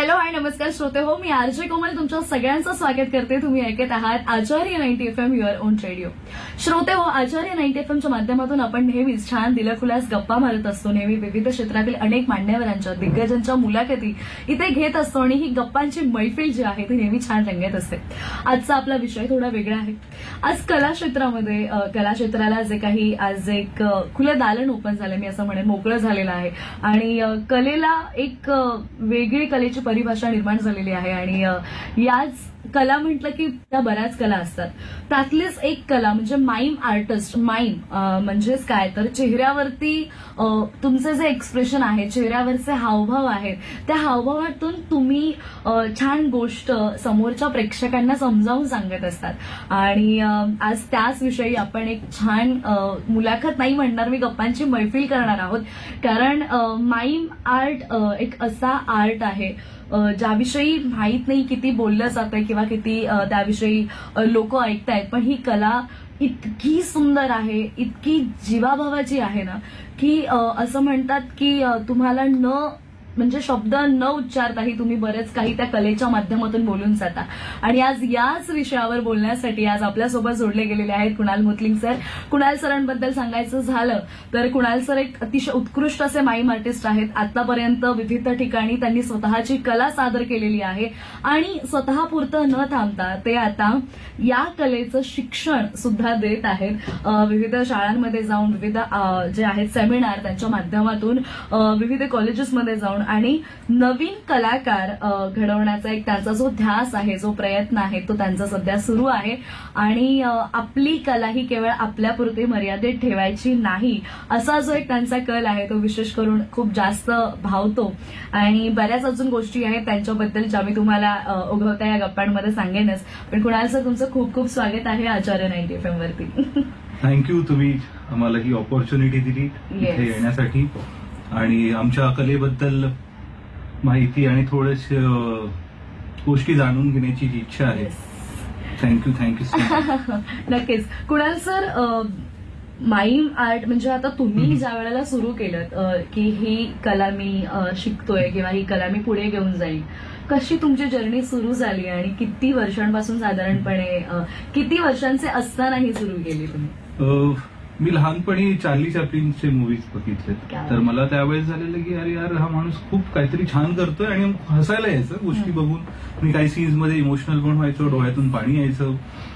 Hello आणि नमस्कार श्रोते हो, मी आरजे कोमल तुमच्या सगळ्यांचं स्वागत करते. तुम्ही ऐकत आहात आचार्य 90 FM युअर ओन रेडिओ. श्रोते हो, आचार्य 90 FMच्या माध्यमातून आपण नेहमीच छान दिलखुलास गप्पा मारत असतो. नेहमी विविध क्षेत्रातील अनेक मान्यवरांच्या दिग्गजांच्या मुलाखती इथे घेत असतो आणि ही गप्पांची मैफिल जी आहे ती नेहमी छान रंगत असते. आजचा आपला विषय थोडा वेगळा आहे. आज कला क्षेत्राला जे काही आज एक खुलं दालन ओपन झालं, मी असं म्हणेन मोकळं झालेलं आहे आणि कलेला एक वेगळी कलेची परिभाषा निर्माण झालेली आहे. आणि याच कला म्हटलं की त्या बऱ्याच कला असतात. त्यातलीच एक कला म्हणजे माईम आर्टिस्ट. माईम म्हणजेच काय तर चेहऱ्यावरती तुमचे जे एक्सप्रेशन आहे, चेहऱ्यावरचे हावभाव आहेत, त्या हावभावातून तुम्ही छान गोष्ट समोरच्या प्रेक्षकांना समजावून सांगत असतात. आणि आज त्याच विषयी आपण एक छान मुलाखत नाही म्हणणार, मी गप्पांची मैफिल करणार आहोत. कारण माईम आर्ट एक असा आर्ट आहे ज्याविषयी माहीत नाही किती बोललं जातंय किंवा किती त्याविषयी लोक ऐकतायत, पण ही कला इतकी सुंदर आहे, इतकी जीवाभावाची आहे ना, की असं म्हणतात की तुम्हाला म्हणजे शब्द न उच्चारताही तुम्ही बरेच काही त्या कलेच्या माध्यमातून बोलून जाता. आणि आज याच विषयावर बोलण्यासाठी आज आपल्यासोबत जोडले गेलेले आहेत कुणाल मुतलिंग सर. कुणाल सरांबद्दल सांगायचं झालं तर कुणाल सर एक अतिशय उत्कृष्ट असे माईम आर्टिस्ट आहेत. आतापर्यंत विविध ठिकाणी त्यांनी स्वतःची कला सादर केलेली आहे आणि स्वतःपुरतं न थांबता ते आता या कलेचं शिक्षण सुद्धा देत आहेत. विविध शाळांमध्ये जाऊन, विविध जे आहेत सेमिनार त्यांच्या माध्यमातून, विविध कॉलेजेसमध्ये जाऊन आणि नवीन कलाकार घडवण्याचा एक त्यांचा जो ध्यास आहे, जो प्रयत्न आहे, तो त्यांचा सध्या सुरू आहे. आणि आपली कला ही केवळ आपल्यापुरती मर्यादित ठेवायची नाही, असा जो एक त्यांचा कल आहे तो विशेष करून खूप जास्त भावतो. आणि बऱ्याच अजून गोष्टी आहेत त्यांच्याबद्दल ज्या मी तुम्हाला ओघवता या गप्पांमध्ये सांगेनच. पण कुणाल सर, तुमचं खूप खूप स्वागत आहे आचार्य 90 FM वरती. थँक्यू, तुम्ही आम्हाला ही ऑपॉर्च्युनिटी दिली इथे येण्यासाठी आणि आमच्या कलेबद्दल माहिती आणि थोडेसे गोष्टी जाणून घेण्याची जी इच्छा आहे. Thank you so much. नक्कीच. कुणाल सर, माईम आर्ट म्हणजे आता तुम्ही ज्या वेळेला सुरू केलं की ही कला मी शिकतोय किंवा ही कला मी पुढे घेऊन जाईल, कशी तुमची जर्नी सुरू झाली आणि किती वर्षांपासून साधारणपणे किती वर्षांचे असताना ही सुरू केली तुम्ही? मी लहानपणी चार्ली चॅप्लिनचे मूवीज बघितले, तर मला त्यावेळेस झालेलं की अरे यार, हा माणूस खूप काहीतरी छान करतोय आणि हसायला यायचं गोष्टी बघून. मी काही सीन्स मध्ये इमोशनल पण व्हायचो, डोळ्यातून पाणी यायचं.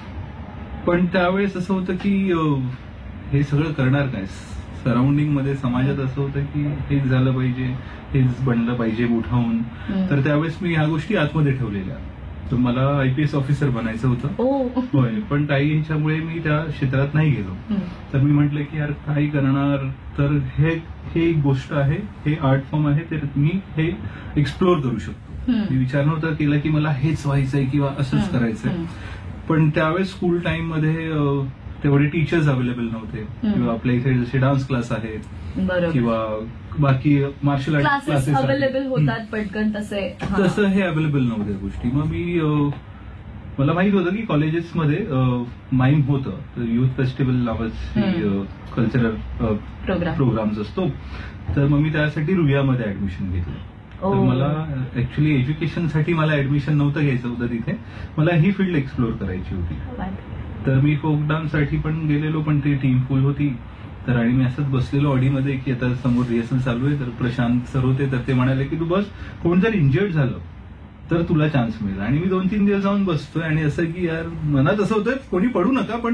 पण त्यावेळेस असं होतं की हे सगळं करणार काय, सराउंडिंग मध्ये समाजात असं होतं की हेच झालं पाहिजे, हेच बनलं पाहिजे मोठं होऊन. तर त्यावेळेस मी ह्या गोष्टी आतमध्ये ठेवलेल्या. तर मला IPS ऑफिसर बनायचं होतं. होय, पण काही ह्याच्यामुळे मी त्या क्षेत्रात नाही गेलो. तर मी म्हटलं की यार काय करणार, तर हे एक गोष्ट आहे, हे आर्ट फॉर्म आहे, तर मी हे एक्सप्लोर करू शकतो. मी विचार नव्हता केला की मला हेच व्हायचंय किंवा असंच करायचंय. पण त्यावेळेस स्कूल टाइम मध्ये तेवढे टीचर्स अवेलेबल नव्हते किंवा आपल्या इथे जसे डान्स क्लास आहेत किंवा बाकी मार्शल आर्ट क्लासेस अवेलेबल होतात पटकन, तसं हे अवेलेबल नव्हत्या गोष्टी. मग मला माहित होतं की कॉलेजेसमध्ये माईम होतं, युथ फेस्टिवल नावाची कल्चरल प्रोग्राम्स असतो. तर मग मी त्यासाठी रुईयामध्ये ऍडमिशन घेतलं. तर मला ऍक्च्युली एज्युकेशनसाठी मला ऍडमिशन नव्हतं घ्यायचं होतं तिथे, मला ही फील्ड एक्सप्लोर करायची होती. तर मी फोक डान्ससाठी पण गेलेलो, पण ती टीम फुल होती. तर आणि मी असंच बसलेलो ऑडीमध्ये की आता समोर रिहर्सल चालू आहे. तर प्रशांत सर होते, तर ते म्हणाले की तू बस, कोण जर इंजर्ड झालं तर तुला चान्स मिळेल. आणि मी 2-3 दिवस जाऊन बसतोय आणि असं की यार मनात असं होतं कोणी पडू नका, पण